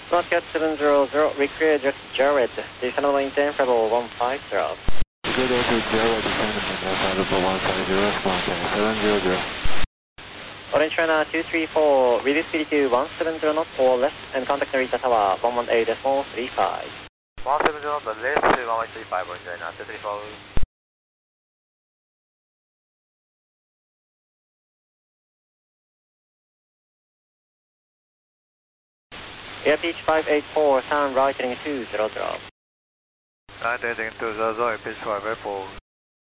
Broadcast 700, recreate Jared, descend maintain level 150. Good to Jared, descend maintain level 150, contact 700. Orange China 234, reduce speed to 170 knots or less, and contact Narita Tower 118.35. 170 knots or less, 118.35, Orange China 234. Air pitch 584, sound right heading 200. Right heading 200, pitch 584.